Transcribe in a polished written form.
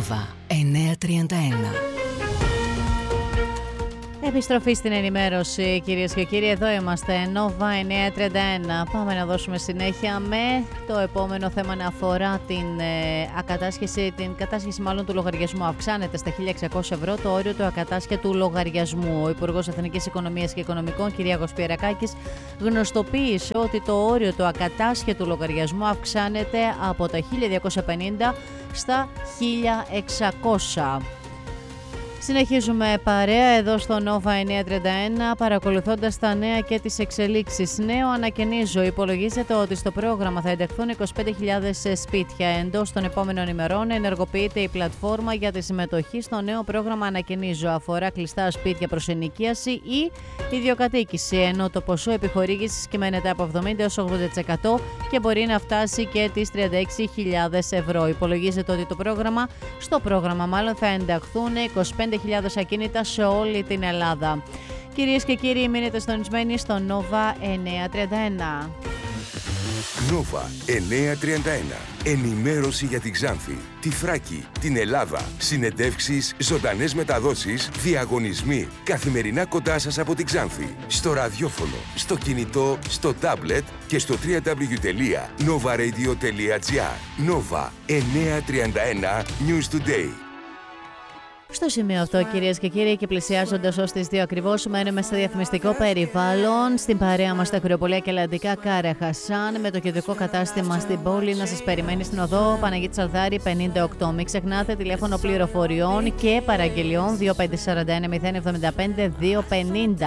Nova 931. Επιστροφή στην ενημέρωση, κυρίες και κύριοι. Εδώ είμαστε, Nova 931. Πάμε να δώσουμε συνέχεια με το επόμενο θέμα, να αφορά την κατάσχεση μάλλον του λογαριασμού. Αυξάνεται στα 1.600 ευρώ το όριο του ακατάσχετου λογαριασμού. Ο Υπουργός Εθνικής Οικονομίας και Οικονομικών, κ. Πιερακάκης, γνωστοποίησε ότι το όριο του ακατάσχετου λογαριασμού αυξάνεται από τα 1.250 στα 1.600. Συνεχίζουμε παρέα εδώ στο Nova 931, παρακολουθώντας τα νέα και τις εξελίξεις. Νέο ανακαινίζω. Υπολογίζεται ότι στο πρόγραμμα θα ενταχθούν 25.000 σπίτια. Εντός των επόμενων ημερών ενεργοποιείται η πλατφόρμα για τη συμμετοχή στο νέο πρόγραμμα Ανακαινίζω. Αφορά κλειστά σπίτια προς ενοικίαση ή ιδιοκατοίκηση, ενώ το ποσό επιχορήγησης κυμαίνεται από 70% έως 80% και μπορεί να φτάσει και τις 36.000 ευρώ. Υπολογίζεται ότι στο πρόγραμμα θα ενταχθούν 25.000 ακίνητα σε όλη την Ελλάδα. Κυρίες και κύριοι, μείνετε συντονισμένοι στο Nova 931. Nova 931. Ενημέρωση για την Ξάνθη, τη Θράκη, την Ελλάδα. Συνεντεύξεις, ζωντανές μεταδόσεις, διαγωνισμοί. Καθημερινά κοντά σας από την Ξάνθη. Στο ραδιόφωνο, στο κινητό, στο τάμπλετ και στο www.novaradio.gr. Nova 931 News Today. Στο σημείο αυτό, κυρίες και κύριοι, και πλησιάζοντας ως τις 2 ακριβώς, μένουμε στο διαφημιστικό περιβάλλον. Στην παρέα μας τα αγριοπολία και ελλαντικά Κάρα Χασάν, με το κεντρικό κατάστημα στην πόλη να σας περιμένει στην οδό Παναγίτη Σαλδάρη 58. Μην ξεχνάτε, τηλέφωνο πληροφοριών και παραγγελιών 2541 075 250.